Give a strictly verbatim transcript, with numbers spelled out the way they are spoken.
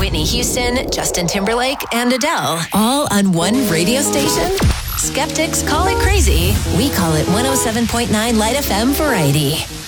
Whitney Houston, Justin Timberlake, and Adele, all on one radio station? Skeptics call it crazy. We call it one oh seven point nine Light F M Variety.